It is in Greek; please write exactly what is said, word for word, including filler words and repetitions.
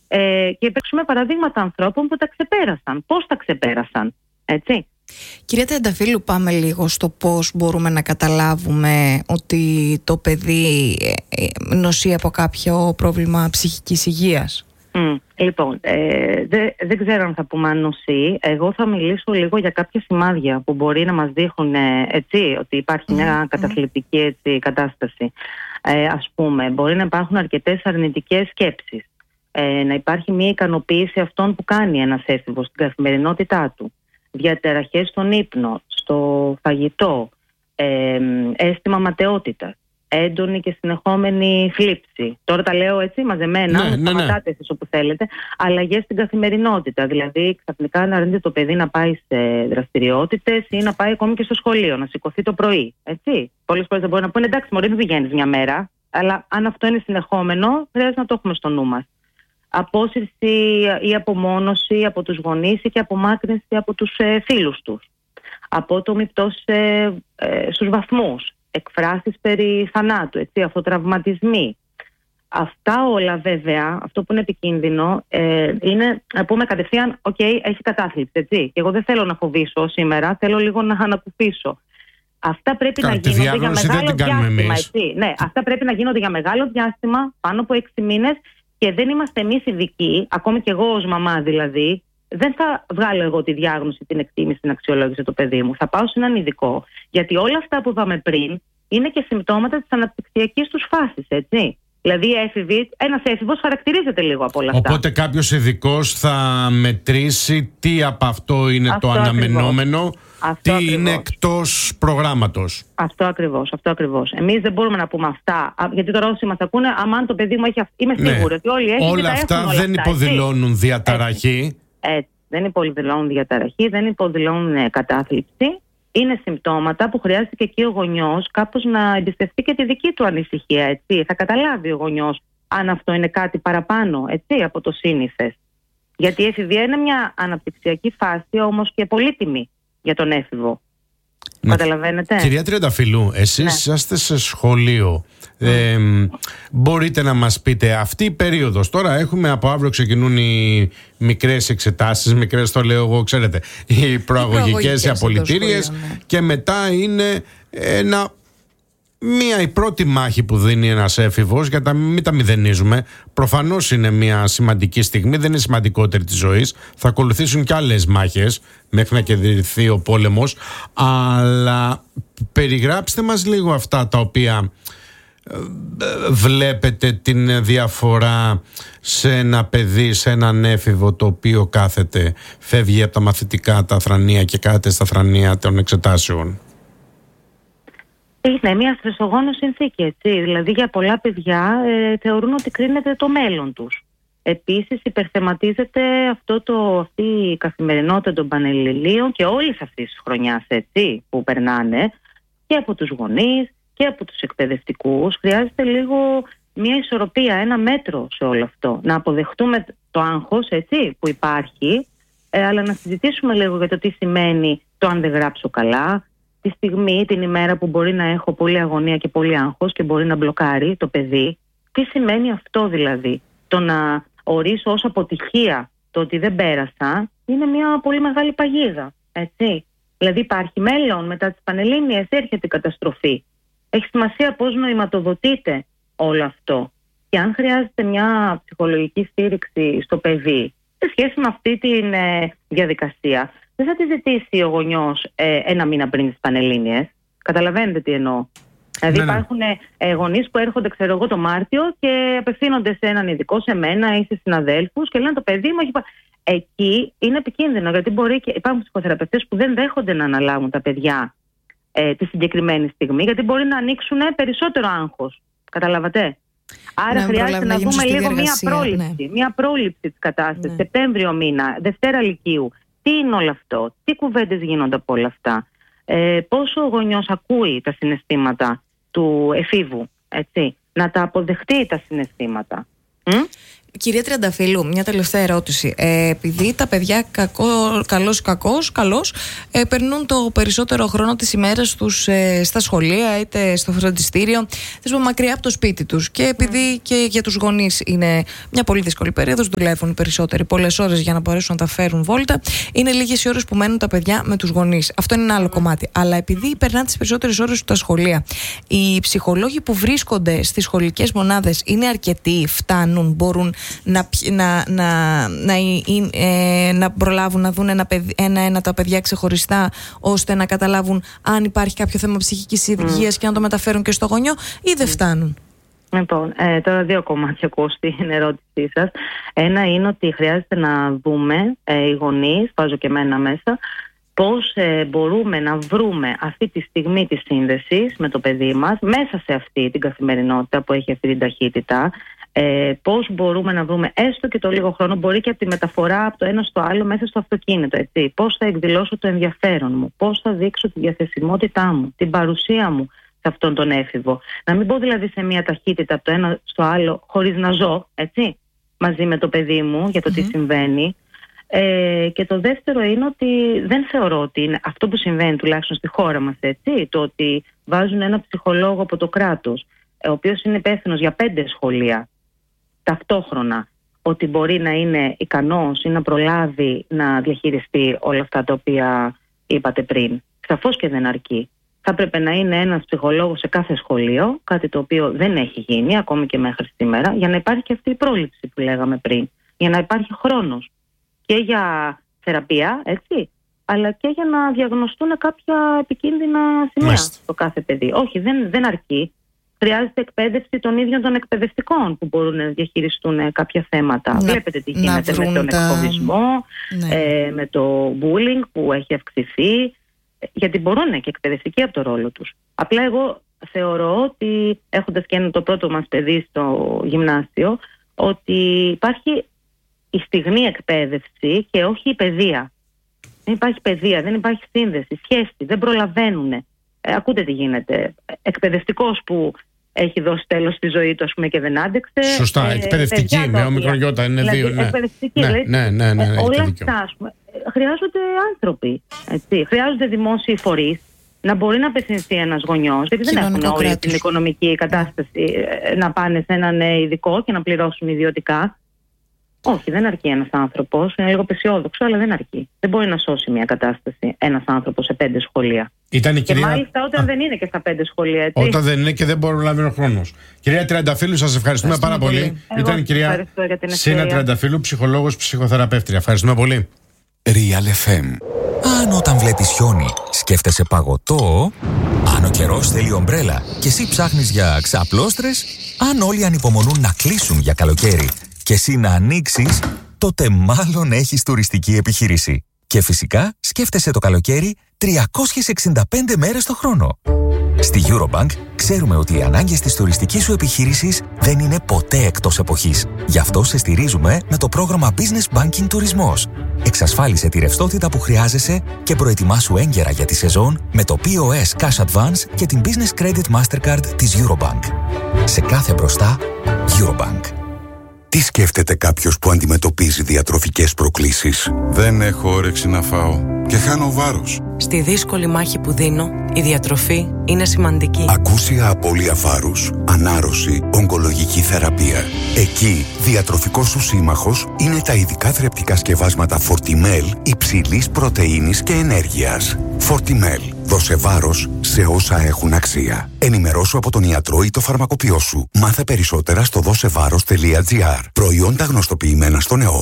Ε, και παίξουμε παραδείγματα ανθρώπων που τα ξεπέρασαν. Πώς τα ξεπέρασαν, έτσι. Κυρία Τριανταφύλλου, πάμε λίγο στο πώς μπορούμε να καταλάβουμε ότι το παιδί νοσεί από κάποιο πρόβλημα ψυχικής υγείας. Mm, λοιπόν, ε, δεν δε ξέρω αν θα πούμε αν νοσεί. Εγώ θα μιλήσω λίγο για κάποια σημάδια που μπορεί να μας δείχνουν ε, έτσι, ότι υπάρχει μια mm, καταθλιπτική έτσι, κατάσταση. Ε, ας πούμε, μπορεί να υπάρχουν αρκετές αρνητικές σκέψεις. Ε, να υπάρχει μια ικανοποίηση αυτών που κάνει ένας έφηβος στην καθημερινότητά του. Διαταραχές στον ύπνο, στο φαγητό, ε, αίσθημα ματαιότητας, έντονη και συνεχόμενη θλίψη. Τώρα τα λέω έτσι μαζεμένα, ναι, ναι, σταματάτε ναι. εσείς όπου θέλετε. Αλλαγές στην καθημερινότητα, δηλαδή ξαφνικά να αρνείται το παιδί να πάει σε δραστηριότητες ή να πάει ακόμη και στο σχολείο, να σηκωθεί το πρωί. Έτσι. Πολλές φορές δεν μπορεί να πούνε εντάξει, μωρέ, μην πηγαίνεις μια μέρα, αλλά αν αυτό είναι συνεχόμενο, χρειάζεται να το έχουμε στο νου μας. Απόσυρση ή απομόνωση από τους γονείς ή και απομάκρυνση από τους ε, φίλους τους. Απότομη πτώση ε, ε, στους βαθμούς. Εκφράσεις περί θανάτου, έτσι, αυτοτραυματισμοί. Αυτά όλα βέβαια, αυτό που είναι επικίνδυνο, ε, είναι να πούμε κατευθείαν, οκ, okay, έχει κατάθλιψη, έτσι. Και εγώ δεν θέλω να φοβήσω σήμερα, θέλω λίγο να ανακουφίσω. Αυτά πρέπει Κα, να γίνονται για μεγάλο διάστημα, έτσι. Ναι, αυτά πρέπει να γίνονται για μεγάλο διάστημα, πάνω από έξι μήνες. Και δεν είμαστε εμείς ειδικοί, ακόμη και εγώ ως μαμά δηλαδή, δεν θα βγάλω εγώ τη διάγνωση, την εκτίμηση, την αξιολόγηση του παιδί μου. Θα πάω σε έναν ειδικό. Γιατί όλα αυτά που είπαμε πριν είναι και συμπτώματα της αναπτυξιακής τους φάσης, έτσι. Δηλαδή, έφηβοι, ένας έφηβος χαρακτηρίζεται λίγο από όλα αυτά. Οπότε κάποιος ειδικός θα μετρήσει τι από αυτό είναι αυτό το αναμενόμενο, ακριβώς. Αυτό τι ακριβώς. είναι εκτός προγράμματος. Αυτό ακριβώς, αυτό ακριβώς. Εμείς δεν μπορούμε να πούμε αυτά, γιατί τώρα όσοι μας ακούνε, άμα το παιδί μου έχει αυτή, είμαι σίγουρη ναι. ότι όλοι έχουν όλα αυτά όλα δεν αυτά, υποδηλώνουν έτσι. διαταραχή. Έτσι. Έτσι. Δεν υποδηλώνουν διαταραχή, δεν υποδηλώνουν ε, κατάθλιψη. Είναι συμπτώματα που χρειάζεται και εκεί ο γονιός κάπως να εμπιστευτεί και τη δική του ανησυχία, έτσι. Θα καταλάβει ο γονιός αν αυτό είναι κάτι παραπάνω, έτσι, από το σύνηθες. Γιατί η εφηβεία είναι μια αναπτυξιακή φάση, όμως και πολύτιμη για τον έφηβο. Ναι. Καταλαβαίνετε. Κυρία Τριανταφυλλού, εσείς ναι. είσαστε σε σχολείο. Mm. Ε, μπορείτε να μας πείτε αυτή η περίοδος, τώρα έχουμε από αύριο ξεκινούν οι μικρές εξετάσεις, μικρές το λέω εγώ, ξέρετε, οι προαγωγικές, οι απολυτήριες, ναι. και μετά είναι ένα... Μία η πρώτη μάχη που δίνει ένας έφηβος, για να μην τα μηδενίζουμε, προφανώς είναι μια σημαντική στιγμή, δεν είναι σημαντικότερη της ζωής. Θα ακολουθήσουν και άλλες μάχες μέχρι να κερδιθεί ο πόλεμος. Αλλά περιγράψτε μας λίγο αυτά τα οποία βλέπετε την διαφορά σε ένα παιδί, σε έναν έφηβο το οποίο κάθεται, φεύγει από τα μαθητικά, τα θρανία και κάθεται στα θρανία των εξετάσεων. Είναι μια στρεσογόνο συνθήκη, έτσι. Δηλαδή για πολλά παιδιά ε, θεωρούν ότι κρίνεται το μέλλον τους. Επίσης υπερθεματίζεται αυτό το, αυτή η καθημερινότητα των πανελληνίων και όλης αυτής της χρονιάς, έτσι, που περνάνε και από τους γονείς και από τους εκπαιδευτικούς. Χρειάζεται λίγο μια ισορροπία, ένα μέτρο σε όλο αυτό. Να αποδεχτούμε το άγχος, έτσι, που υπάρχει, ε, αλλά να συζητήσουμε λίγο για το τι σημαίνει το αν δεν γράψω καλά, τη στιγμή, την ημέρα που μπορεί να έχω πολλή αγωνία και πολύ άγχος και μπορεί να μπλοκάρει το παιδί. Τι σημαίνει αυτό δηλαδή? Το να ορίσω ως αποτυχία το ότι δεν πέρασα είναι μια πολύ μεγάλη παγίδα, έτσι. Δηλαδή υπάρχει μέλλον μετά τις πανελλήνιες, έρχεται η καταστροφή. Έχει σημασία πώς νοηματοδοτείται όλο αυτό. Και αν χρειάζεται μια ψυχολογική στήριξη στο παιδί σε σχέση με αυτή τη ε, διαδικασία, δεν θα τη ζητήσει ο γονιός ε, ένα μήνα πριν τις πανελλήνιες. Καταλαβαίνετε τι εννοώ? Δηλαδή, ναι, ναι. υπάρχουν ε, γονείς που έρχονται, ξέρω εγώ, το Μάρτιο και απευθύνονται σε έναν ειδικό, σε μένα ή σε συναδέλφους και λένε το παιδί μου έχει. Εκεί είναι επικίνδυνο, γιατί μπορεί και υπάρχουν ψυχοθεραπευτές που δεν δέχονται να αναλάβουν τα παιδιά ε, τη συγκεκριμένη στιγμή, γιατί μπορεί να ανοίξουν περισσότερο άγχος. Καταλαβατε? Άρα να χρειάζεται να, να δούμε λίγο μία πρόληψη, ναι. μία πρόληψη της κατάστασης, ναι. Σεπτέμβριο μήνα, Δευτέρα Λυκείου. Τι είναι όλο αυτό, τι κουβέντες γίνονται από όλα αυτά, ε, πόσο ο γονιός ακούει τα συναισθήματα του εφήβου, έτσι, να τα αποδεχτεί τα συναισθήματα. Κυρία Τριανταφύλου, μια τελευταία ερώτηση. Ε, επειδή τα παιδιά κακό, καλός ή κακός, καλός, ε, περνούν το περισσότερο χρόνο της ημέρας τους ε, στα σχολεία είτε στο φροντιστήριο, δηλαδή μακριά από το σπίτι τους. Και επειδή και για τους γονείς είναι μια πολύ δύσκολη περίοδος, δουλεύουν οι περισσότεροι πολλές ώρες για να μπορέσουν να τα φέρουν βόλτα, είναι λίγες οι ώρες που μένουν τα παιδιά με τους γονείς. Αυτό είναι ένα άλλο κομμάτι. Αλλά επειδή περνάνε τις περισσότερες ώρες στα σχολεία, οι ψυχολόγοι που βρίσκονται στις σχολικές μονάδες είναι αρκετοί, φτάνουν, μπορούν να, να, να, να, ε, να προλάβουν να δουν ένα-ένα τα παιδιά ξεχωριστά, ώστε να καταλάβουν αν υπάρχει κάποιο θέμα ψυχικής υγείας mm. και να το μεταφέρουν και στο γονιό, ή δεν φτάνουν? Λοιπόν, ε, τώρα δύο κομμάτια ακούω στην ερώτησή σας. Ένα είναι ότι χρειάζεται να δούμε ε, οι γονείς, βάζω και εμένα μέσα, πώς ε, μπορούμε να βρούμε αυτή τη στιγμή της σύνδεσης με το παιδί μας μέσα σε αυτή την καθημερινότητα που έχει αυτή την ταχύτητα. Ε, πώς μπορούμε να βρούμε έστω και το λίγο χρόνο, μπορεί και από τη μεταφορά από το ένα στο άλλο μέσα στο αυτοκίνητο, έτσι. Πώς θα εκδηλώσω το ενδιαφέρον μου, πώς θα δείξω τη διαθεσιμότητά μου, την παρουσία μου σε αυτόν τον έφηβο. Να μην πω δηλαδή σε μια ταχύτητα από το ένα στο άλλο χωρίς να ζω, έτσι, μαζί με το παιδί μου για το mm-hmm. τι συμβαίνει. Ε, και το δεύτερο είναι ότι δεν θεωρώ ότι είναι αυτό που συμβαίνει τουλάχιστον στη χώρα μας, έτσι, το ότι βάζουν ένα ψυχολόγο από το κράτος, ο οποίος είναι υπεύθυνος για πέντε σχολεία ταυτόχρονα, ότι μπορεί να είναι ικανός ή να προλάβει να διαχειριστεί όλα αυτά τα οποία είπατε πριν. Σαφώς και δεν αρκεί. Θα έπρεπε να είναι ένας ψυχολόγος σε κάθε σχολείο, κάτι το οποίο δεν έχει γίνει ακόμη και μέχρι σήμερα, για να υπάρχει και αυτή η πρόληψη που λέγαμε πριν. Για να υπάρχει χρόνος και για θεραπεία, έτσι, αλλά και για να διαγνωστούν κάποια επικίνδυνα σημεία στο κάθε παιδί. Όχι, δεν, δεν αρκεί. Χρειάζεται εκπαίδευση των ίδιων των εκπαιδευτικών που μπορούν να διαχειριστούν κάποια θέματα. Να, Βλέπετε τι γίνεται με τον τα... εκφοβισμό, ναι. ε, με το bullying που έχει αυξηθεί, γιατί μπορούν και εκπαιδευτικοί από το ρόλο τους. Απλά εγώ θεωρώ ότι, έχοντας και ένα το πρώτο μας παιδί στο γυμνάσιο, ότι υπάρχει η στιγμή εκπαίδευση και όχι η παιδεία. Δεν υπάρχει παιδεία, δεν υπάρχει σύνδεση, σχέση, δεν προλαβαίνουν. Ε, ακούτε τι γίνεται. Εκπαιδευτικός που έχει δώσει τέλος στη ζωή του, ας πούμε, και δεν άντεξε. Σωστά, ε, εκπαιδευτική με ομικρογιώτα είναι δηλαδή, δύο. Ναι. Εκπαιδευτική, ναι, δηλαδή, ναι, ναι, ναι, ναι, όλα αυτά, ας πούμε, χρειάζονται άνθρωποι. Έτσι. Χρειάζονται δημόσιοι φορείς να μπορεί να απευθυνθεί ένας γονιός, γιατί δεν έχουν όλοι την οικονομική κατάσταση να πάνε σε έναν ειδικό και να πληρώσουν ιδιωτικά. Όχι, δεν αρκεί ένας άνθρωπος. Είναι λίγο πεσιόδοξο, αλλά δεν αρκεί. Δεν μπορεί να σώσει μια κατάσταση ένας άνθρωπος σε πέντε σχολεία. Ήταν η κυρία... Και μάλιστα όταν Α. δεν είναι και στα πέντε σχολεία. Έτσι. Όταν δεν είναι και δεν μπορούμε να λάβει ο χρόνος. Κυρία Τριανταφύλου, σας ευχαριστούμε, ευχαριστούμε πάρα πολύ. πολύ. Ήταν η κυρία Σίνα Τριανταφύλου, ψυχολόγος, ψυχοθεραπεύτρια. Ευχαριστούμε πολύ. Real εφ εμ. Αν όταν βλέπεις χιόνι σκέφτεσαι παγωτό, αν ο καιρός θέλει ομπρέλα και εσύ ψάχνεις για ξαπλώστρες, αν όλοι ανυπομονούν να κλείσουν για καλοκαίρι και εσύ να ανοίξεις, τότε μάλλον έχεις τουριστική επιχείρηση. Και φυσικά σκέφτεσαι το καλοκαίρι τριακόσιες εξήντα πέντε μέρες το χρόνο. Στη Eurobank ξέρουμε ότι οι ανάγκες της τουριστικής σου επιχείρησης δεν είναι ποτέ εκτός εποχής. Γι' αυτό σε στηρίζουμε με το πρόγραμμα Business Banking Τουρισμός. Εξασφάλισε τη ρευστότητα που χρειάζεσαι και προετοιμάσου έγκαιρα για τη σεζόν με το πι ο ες Cash Advance και την Business Credit Mastercard της Eurobank. Σε κάθε μπροστά, Eurobank. Τι σκέφτεται κάποιος που αντιμετωπίζει διατροφικές προκλήσεις? Δεν έχω όρεξη να φάω και χάνω βάρος. Στη δύσκολη μάχη που δίνω, η διατροφή είναι σημαντική. Ακούσια απώλεια βάρους, ανάρρωση, ογκολογική θεραπεία. Εκεί, διατροφικός σου σύμμαχος είναι τα ειδικά θρεπτικά σκευάσματα Fortimel υψηλής πρωτεΐνης και ενέργειας. Fortimel. Δώσε βάρος σε όσα έχουν αξία. Ενημερώσου από τον ιατρό ή το φαρμακοποιό σου. Μάθε περισσότερα στο δώσεβάρος τελεία τζι άρ. Προϊόντα γνωστοποιημένα στον ΕΟ.